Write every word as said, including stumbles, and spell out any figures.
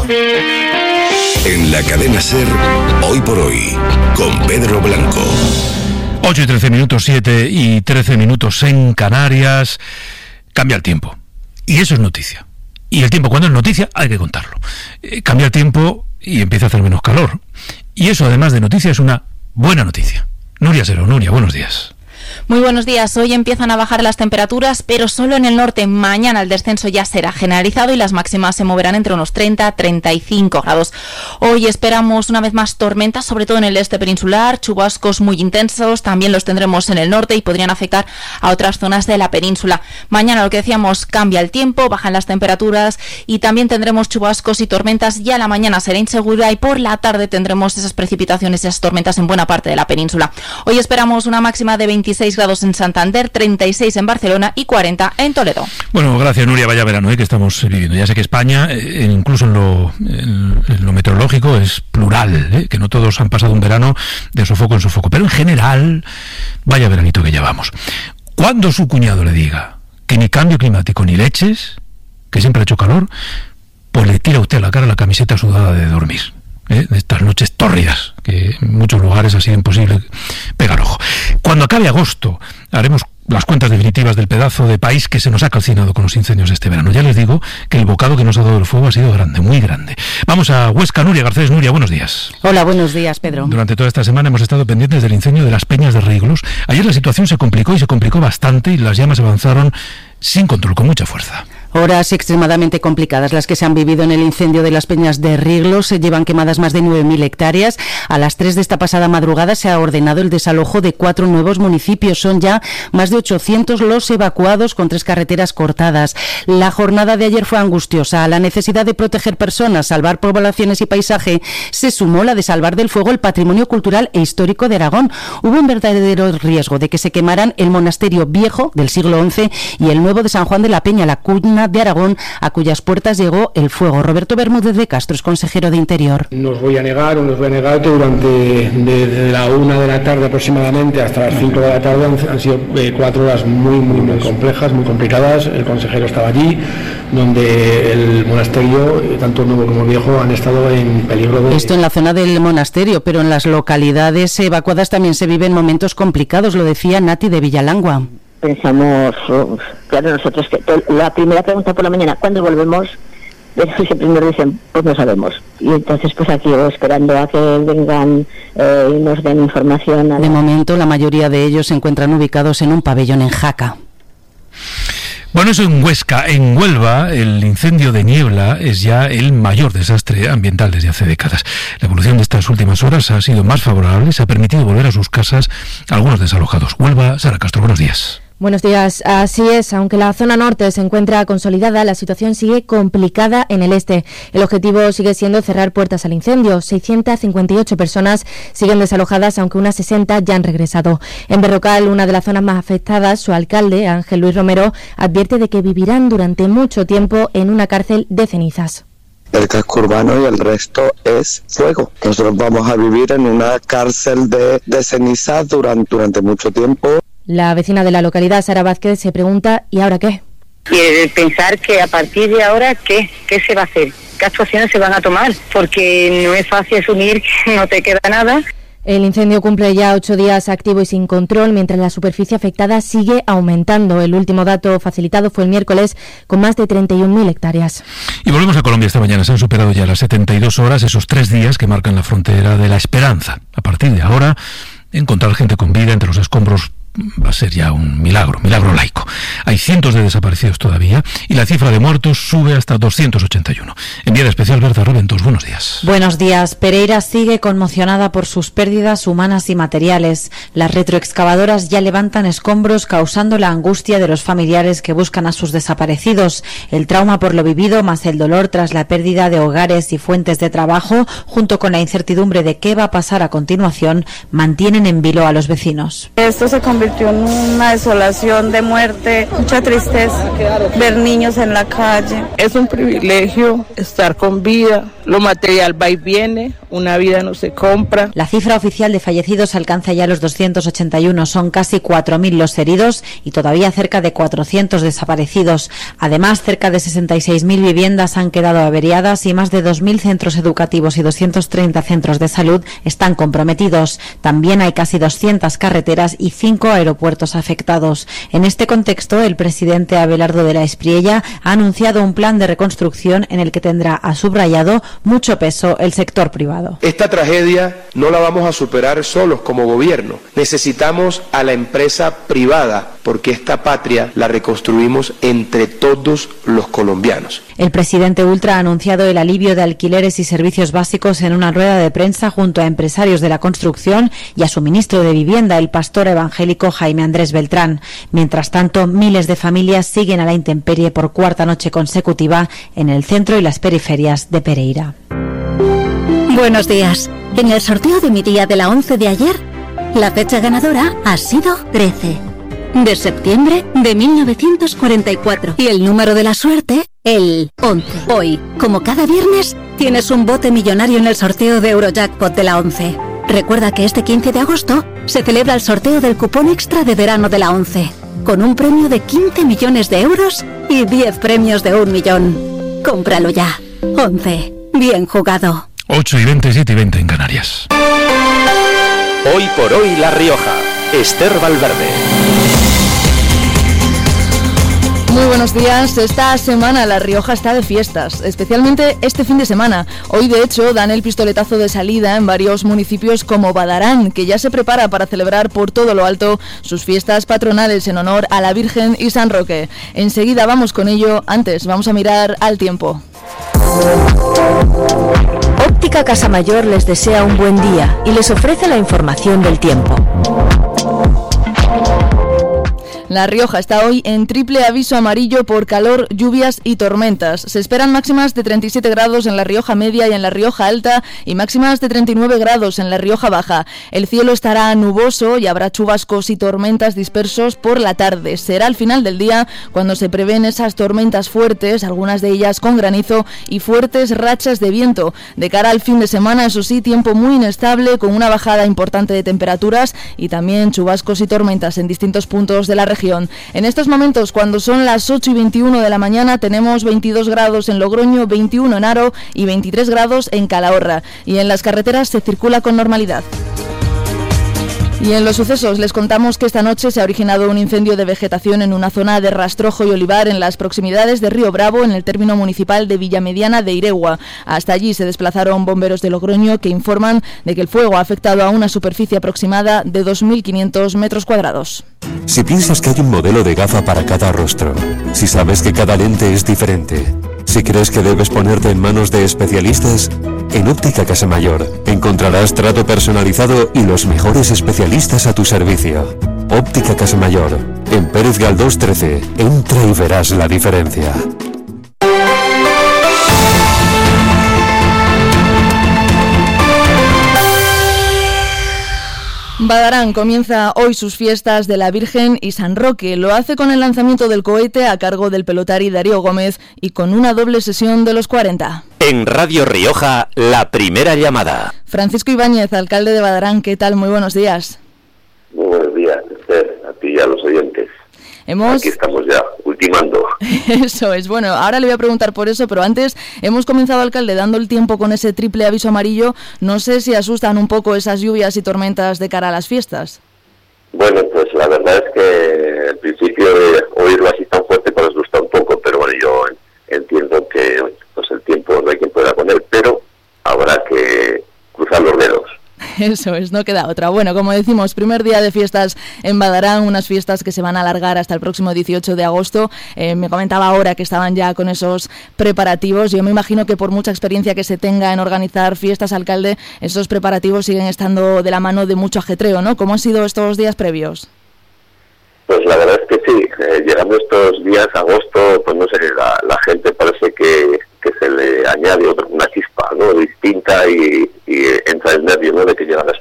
En la cadena SER, Hoy por Hoy, con Pedro Blanco. ocho y trece minutos, siete y trece minutos en Canarias. Cambia el tiempo. Y eso es noticia. Y el tiempo, cuando es noticia, hay que contarlo. Eh, cambia el tiempo y empieza a hacer menos calor. Y eso, además de noticia, es una buena noticia. Nuria Sero. Nuria, buenos días. Muy buenos días. Hoy empiezan a bajar las temperaturas, pero solo en el norte. Mañana el descenso ya será generalizado y las máximas se moverán entre unos treinta a treinta y cinco grados. Hoy esperamos una vez más tormentas, sobre todo en el este peninsular, chubascos muy intensos, también los tendremos en el norte y podrían afectar a otras zonas de la península. Mañana, lo que decíamos, cambia el tiempo, bajan las temperaturas y también tendremos chubascos y tormentas. Ya la mañana será insegura y por la tarde tendremos esas precipitaciones, esas tormentas en buena parte de la península. Hoy esperamos una máxima de veintiséis grados en Santander, treinta y seis en Barcelona y cuarenta en Toledo. Bueno, gracias, Nuria. Vaya verano, ¿eh?, que estamos viviendo. Ya sé que España, eh, incluso en lo, en, en lo meteorológico, es plural, ¿eh?, que no todos han pasado un verano de sofoco en sofoco, pero en general, vaya veranito que llevamos. Cuando su cuñado le diga que ni cambio climático ni leches, que siempre ha hecho calor, pues le tira usted a la cara la camiseta sudada de dormir. ¿Eh? De estas noches tórridas, que en muchos lugares ha sido imposible pegar ojo. Cuando acabe agosto, haremos las cuentas definitivas del pedazo de país que se nos ha calcinado con los incendios de este verano. Ya les digo que el bocado que nos ha dado el fuego ha sido grande, muy grande. Vamos a Huesca. Nuria Garcés. Nuria, buenos días. Hola, buenos días, Pedro. Durante toda esta semana hemos estado pendientes del incendio de las Peñas de Riglos. Ayer la situación se complicó y se complicó bastante y las llamas avanzaron sin control, con mucha fuerza. Horas extremadamente complicadas las que se han vivido en el incendio de las Peñas de Riglos. Se llevan quemadas más de nueve mil hectáreas. A las tres de esta pasada madrugada se ha ordenado el desalojo de cuatro nuevos municipios. Son ya más de ochocientos los evacuados, con tres carreteras cortadas. La jornada de ayer fue angustiosa. A la necesidad de proteger personas, salvar poblaciones y paisaje, se sumó la de salvar del fuego el patrimonio cultural e histórico de Aragón. Hubo un verdadero riesgo de que se quemaran el monasterio viejo del siglo once y el nuevo de San Juan de la Peña, la cuna de Aragón, a cuyas puertas llegó el fuego. Roberto Bermúdez de Castro es consejero de Interior. No os voy a negar, o no os voy a negar que durante desde la una de la tarde aproximadamente hasta las cinco de la tarde han, han sido eh, cuatro horas muy, muy, muy complejas, muy complicadas. El consejero estaba allí, donde el monasterio, tanto nuevo como viejo, han estado en peligro de... Esto en la zona del monasterio, pero en las localidades evacuadas también se viven momentos complicados, lo decía Nati de Villalangua. Pensamos, oh, claro, nosotros, que la primera pregunta por la mañana, ¿cuándo volvemos? Siempre nos dicen, pues no sabemos. Y entonces, pues aquí esperando a que vengan eh, y nos den información. De momento, la mayoría de ellos se encuentran ubicados en un pabellón en Jaca. Bueno, eso en Huesca. En Huelva, el incendio de Niebla es ya el mayor desastre ambiental desde hace décadas. La evolución de estas últimas horas ha sido más favorable, se ha permitido volver a sus casas a algunos desalojados. Huelva, Sara Castro, buenos días. Buenos días. Así es, aunque la zona norte se encuentra consolidada, la situación sigue complicada en el este. El objetivo sigue siendo cerrar puertas al incendio. seiscientas cincuenta y ocho personas siguen desalojadas, aunque unas sesenta ya han regresado. En Berrocal, una de las zonas más afectadas, su alcalde, Ángel Luis Romero, advierte de que vivirán durante mucho tiempo en una cárcel de cenizas. El casco urbano y el resto es fuego. Nosotros vamos a vivir en una cárcel de, de cenizas durante, durante mucho tiempo. La vecina de la localidad, Sara Vázquez, se pregunta, ¿y ahora qué? Y pensar que a partir de ahora, ¿qué? ¿Qué se va a hacer? ¿Qué actuaciones se van a tomar? Porque no es fácil asumir que no te queda nada. El incendio cumple ya ocho días activo y sin control, mientras la superficie afectada sigue aumentando. El último dato facilitado fue el miércoles, con más de treinta y un mil hectáreas. Y volvemos a Colombia esta mañana. Se han superado ya las setenta y dos horas, esos tres días que marcan la frontera de la esperanza. A partir de ahora, encontrar gente con vida entre los escombros va a ser ya un milagro, milagro laico. Hay cientos de desaparecidos todavía y la cifra de muertos sube hasta doscientos ochenta y uno. Enviada especial Berta Robentos, buenos días. Buenos días. Pereira sigue conmocionada por sus pérdidas humanas y materiales. Las retroexcavadoras ya levantan escombros, causando la angustia de los familiares que buscan a sus desaparecidos. El trauma por lo vivido, más el dolor tras la pérdida de hogares y fuentes de trabajo, junto con la incertidumbre de qué va a pasar a continuación, mantienen en vilo a los vecinos. Esto se convirtió en una desolación de muerte, mucha tristeza, ver niños en la calle. Es un privilegio estar con vida, lo material va y viene, una vida no se compra. La cifra oficial de fallecidos alcanza ya los doscientos ochenta y uno, son casi cuatro mil los heridos y todavía cerca de cuatrocientos desaparecidos. Además, cerca de sesenta y seis mil viviendas han quedado averiadas y más de dos mil centros educativos y doscientos treinta centros de salud están comprometidos. También hay casi doscientas carreteras y cinco aeropuertos afectados. En este contexto, el presidente Abelardo de la Espriella ha anunciado un plan de reconstrucción en el que tendrá, ha subrayado, mucho peso el sector privado. Esta tragedia no la vamos a superar solos como gobierno. Necesitamos a la empresa privada porque esta patria la reconstruimos entre todos los colombianos. El presidente Ultra ha anunciado el alivio de alquileres y servicios básicos en una rueda de prensa junto a empresarios de la construcción y a su ministro de Vivienda, el pastor evangélico Jaime Andrés Beltrán. Mientras tanto, miles de familias siguen a la intemperie por cuarta noche consecutiva en el centro y las periferias de Pereira. Buenos días. En el sorteo de mi día de la once de ayer, la fecha ganadora ha sido trece. De septiembre de mil novecientos cuarenta y cuatro. Y el número de la suerte, el once. Hoy, como cada viernes, tienes un bote millonario en el sorteo de Eurojackpot de la once. Recuerda que este quince de agosto se celebra el sorteo del cupón extra de verano de la once, con un premio de quince millones de euros y diez premios de un millón. Cómpralo ya. once. Bien jugado. ocho y veinte, siete y veinte en Canarias. Hoy por hoy La Rioja. Esther Valverde. Muy buenos días. Esta semana La Rioja está de fiestas, especialmente este fin de semana. Hoy, de hecho, dan el pistoletazo de salida en varios municipios como Badarán, que ya se prepara para celebrar por todo lo alto sus fiestas patronales en honor a la Virgen y San Roque. Enseguida vamos con ello. Antes, vamos a mirar al tiempo. Óptica Casa Mayor les desea un buen día y les ofrece la información del tiempo. La Rioja está hoy en triple aviso amarillo por calor, lluvias y tormentas. Se esperan máximas de treinta y siete grados en La Rioja Media y en La Rioja Alta y máximas de treinta y nueve grados en La Rioja Baja. El cielo estará nuboso y habrá chubascos y tormentas dispersos por la tarde. Será al final del día cuando se prevén esas tormentas fuertes, algunas de ellas con granizo y fuertes rachas de viento. De cara al fin de semana, eso sí, tiempo muy inestable con una bajada importante de temperaturas y también chubascos y tormentas en distintos puntos de la región. En estos momentos, cuando son las ocho y veintiuno de la mañana, tenemos veintidós grados en Logroño, veintiuno en Haro y veintitrés grados en Calahorra. Y en las carreteras se circula con normalidad. Y en los sucesos les contamos que esta noche se ha originado un incendio de vegetación en una zona de rastrojo y olivar en las proximidades de Río Bravo, en el término municipal de Villamediana de Iregua. Hasta allí se desplazaron bomberos de Logroño que informan de que el fuego ha afectado a una superficie aproximada de dos mil quinientos metros cuadrados. Si piensas que hay un modelo de gafa para cada rostro, si sabes que cada lente es diferente, si crees que debes ponerte en manos de especialistas, en Óptica Casa Mayor encontrarás trato personalizado y los mejores especialistas a tu servicio. Óptica Casa Mayor, en Pérez Galdós trece. Entra y verás la diferencia. Badarán comienza hoy sus fiestas de la Virgen y San Roque. Lo hace con el lanzamiento del cohete a cargo del pelotari Darío Gómez y con una doble sesión de los cuarenta. En Radio Rioja, la primera llamada. Francisco Ibáñez, alcalde de Badarán, ¿qué tal? Muy buenos días. Muy buenos días, Esther, a ti y a los oyentes. Hemos... Aquí estamos ya, ultimando. Eso es, bueno, ahora le voy a preguntar por eso, pero antes hemos comenzado, alcalde, dando el tiempo con ese triple aviso amarillo. No sé si asustan un poco esas lluvias y tormentas de cara a las fiestas. Bueno, pues la verdad es que al principio de oírlo así tan fuerte pues asusta un poco, pero bueno, yo entiendo que pues el tiempo no hay quien pueda poner, pero habrá que cruzar los dedos. Eso es, no queda otra. Bueno, como decimos, primer día de fiestas en Badarán, unas fiestas que se van a alargar hasta el próximo dieciocho de agosto. Eh, me comentaba ahora que estaban ya con esos preparativos. Yo me imagino que por mucha experiencia que se tenga en organizar fiestas, alcalde, esos preparativos siguen estando de la mano de mucho ajetreo, ¿no? ¿Cómo han sido estos días previos? Pues la verdad es que sí, eh, llegando estos días, agosto, pues no sé, la, la gente parece que, que se le añade otra, una chispa, ¿no?, distinta y, y entra el nervio, ¿no?, de que llegan las